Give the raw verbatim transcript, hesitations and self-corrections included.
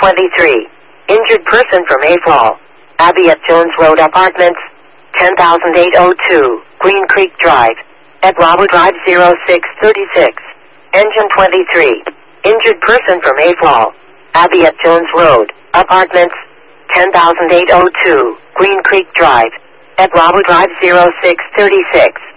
twenty-three. Injured person from Mayfall. Abbey at Jones Road Apartments, ten thousand eight oh two, Green Creek Drive. At Bravo Drive zero six thirty-six. Engine twenty-three. Injured person from Mayfall. Abbey at Jones Road Apartments, ten thousand eight oh two, Green Creek Drive. At Bravo Drive zero six thirty-six.